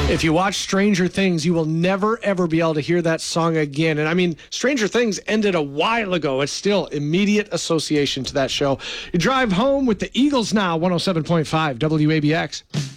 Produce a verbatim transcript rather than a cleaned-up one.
If you watch Stranger Things, you will never, ever be able to hear that song again. And I mean, Stranger Things ended a while ago. It's still immediate association to that show. You drive home with the Eagles now, one oh seven point five W A B X.